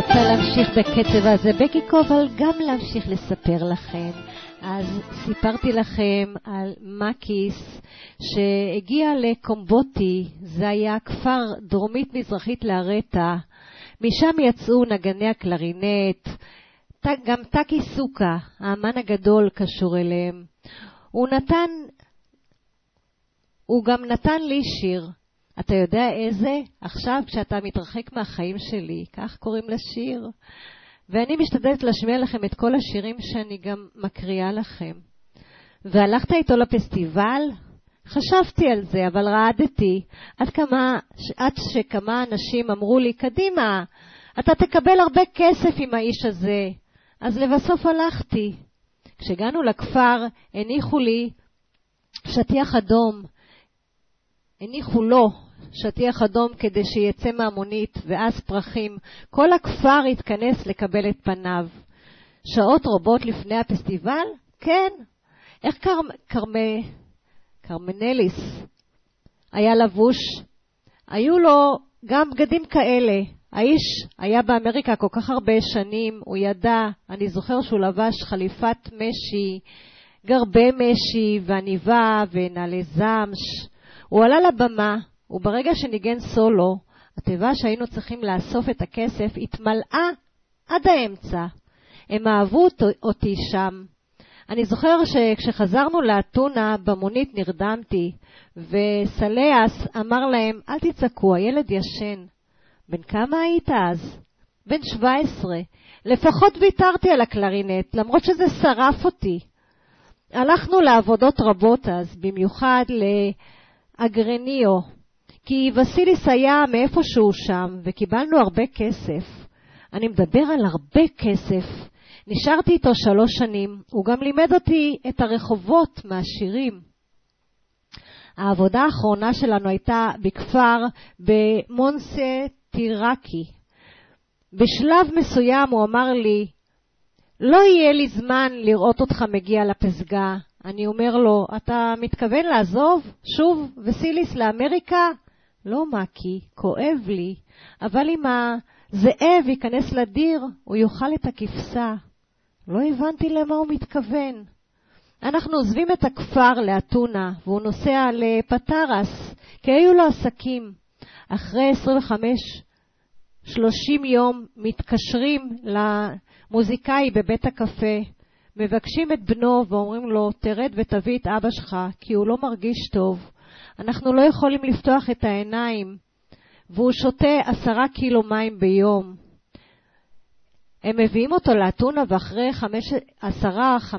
רוצה להמשיך בקצב הזה בקיקו, אבל גם להמשיך לספר לכם. אז סיפרתי לכם על מקיס שהגיע לקומבוטי, זה היה כפר דרומית מזרחית לארטה. משם יצאו נגני הקלרינט, גם טאקי סוקה, האמן הגדול קשור אליהם. הוא גם נתן לי שיר. אתה יודע איזה? עכשיו כשאתה מתרחק מהחיים שלי, כך קוראים לשיר. ואני משתדלת להשמיע לכם את כל השירים שאני גם מקריאה לכם. והלכת איתו לפסטיבל? חשבתי על זה, אבל רעדתי. עד שכמה אנשים אמרו לי, קדימה, אתה תקבל הרבה כסף עם האיש הזה. אז לבסוף הלכתי. כשהגענו לכפר, הניחו לי שטיח אדום. הניחו לו שטיח אדום כדי שיצא מהמונית, ואז פרחים. כל הכפר התכנס לקבל את פניו. שעות רבות לפני הפסטיבל? כן. איך קרמנליס היה לבוש? היו לו גם בגדים כאלה. האיש היה באמריקה כל כך הרבה שנים, הוא ידע, אני זוכר שהוא לבש חליפת משי, גרבי משי ועניבה ונעלי זמש. הוא עלה לבמה, וברגע שניגן סולו, התיבה שהיינו צריכים לאסוף את הכסף התמלאה עד האמצע. הם אהבו אותי שם. אני זוכר שכשחזרנו לאתונה במונית נרדמתי, וסליאס אמר להם, אל תצעקו, הילד ישן. בן כמה היית אז? בן 17. לפחות ויתרתי על הקלרינט, למרות שזה שרף אותי. הלכנו לעבודות רבות אז, במיוחד לאגרניו, כי וסיליס היה מאיפשהו שם, וקיבלנו הרבה כסף. אני מדבר על הרבה כסף. נשארתי איתו 3 שנים, הוא גם לימד אותי את הרחובות מהשירים. העבודה האחרונה שלנו הייתה בכפר במונסה טירקי. בשלב מסוים הוא אמר לי, לא יהיה לי זמן לראות אותך מגיע לפסגה. אני אומר לו, אתה מתכוון לעזוב שוב וסיליס לאמריקה? לא מקי, כואב לי, אבל אם הזאב ייכנס לדיר, הוא יאכל את הכבשה. לא הבנתי למה הוא מתכוון. אנחנו עוזבים את הכפר לאתונה, והוא נוסע לפטרס, כי היו לו עסקים. אחרי 25-30 יום מתקשרים למוזיקאי בבית הקפה, מבקשים את בנו ואומרים לו, תרד ותביא את אבא שלך, כי הוא לא מרגיש טוב. אנחנו לא יכולים לפתוח את העיניים, והוא שותה 10 קילו מים ביום. הם מביאים אותו לאתונה, ואחרי 15